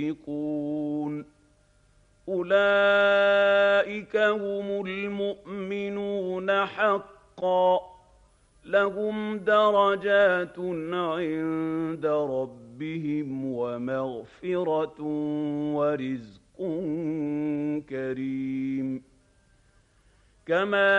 ينفقون أولئك هم المؤمنون حقا لهم درجات عند ربهم ومغفرة ورزق كريم كما